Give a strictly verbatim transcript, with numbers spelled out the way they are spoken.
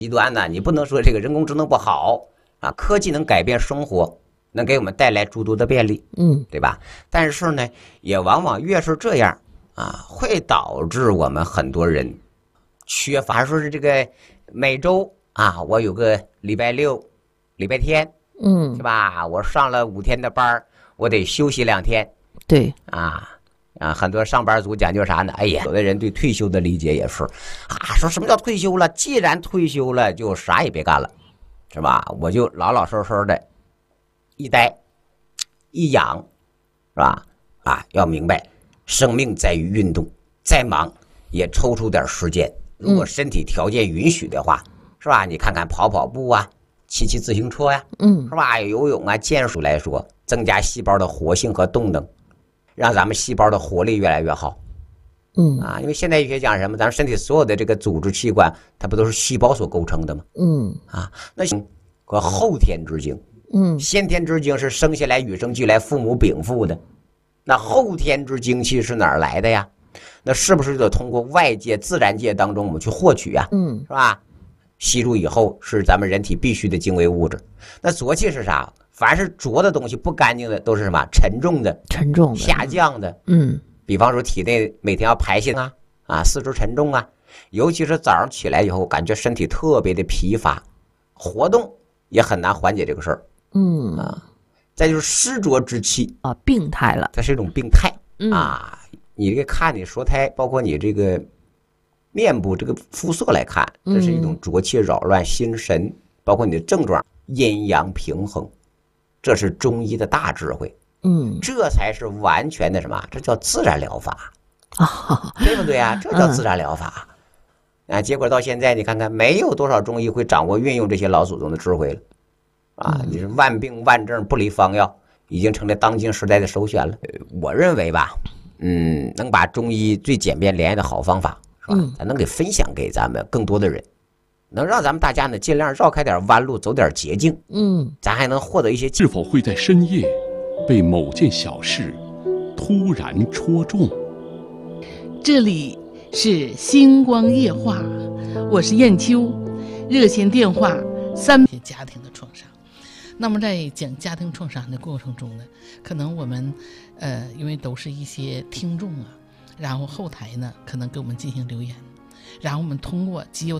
极端呢，你不能说这个人工智能不好啊，科技能改变生活，能给我们带来诸多的便利， 嗯， 对吧？但是呢，也往往越是这样啊，会导致我们很多人缺乏，说是这个每周啊，我有个礼拜六、礼拜天， 嗯， 是吧？我上了五天的班，我得休息两天， 对啊。啊，很多上班族讲究啥呢？哎呀，有的人对退休的理解也是，啊，说什么叫退休了？既然退休了，就啥也别干了，是吧？我就老老实实的，一待一养，是吧？啊，要明白，生命在于运动，再忙也抽出点时间。如果身体条件允许的话，是吧？你看看跑跑步啊，骑骑自行车呀， 嗯， 是吧？游泳啊，健术来说，增加细胞的活性和动能。让咱们细胞的活力越来越好， 嗯啊，因为现代医学讲什么？咱们身体所有的这个组织器官，它不都是细胞所构成的吗？ 嗯啊，那和后天之精， 嗯， 先天之精是生下来与生俱来，父母禀赋的，那后天之精气是哪儿来的呀？那是不是得通过外界自然界当中我们去获取呀？ 嗯， 是吧？吸入以后是咱们人体必须的精微物质。那浊气是啥？凡是浊的东西、不干净的，都是什么？沉重的、 沉重的、 下降的。 嗯， 比方说体内每天要排泄啊，啊，四肢沉重啊，尤其是早上起来以后，感觉身体特别的疲乏，活动也很难缓解这个事儿。 嗯啊，再就是湿浊之气啊，病态了， 它是一种病态、 嗯、 啊。你这个看你舌苔，包括你这个面部这个肤色来看，这是一种浊气扰乱心神，包括你的症状阴阳平衡。这是中医的大智慧， 嗯， 这才是完全的什么？这叫自然疗法啊， 对不对啊？这叫自然疗法、嗯、啊！结果到现在，你看看，没有多少中医会掌握运用这些老祖宗的智慧了啊！你是万病万症不离方药，已经成了当今时代的首选了。我认为吧，嗯，能把中医最简便廉价的好方法，是吧？咱能给分享给咱们更多的人。能让咱们大家呢尽量绕开点弯路，走点捷径， 嗯， 咱还能获得一些。 是否会在深夜被某件小事突然戳中？ 这里是星光夜话，我是燕秋，热线电话三家庭的创伤。那么在讲家庭创伤的过程中呢，可能我们呃因为都是一些听众啊，然后后台呢可能给我们进行留言，然后我们通过集邮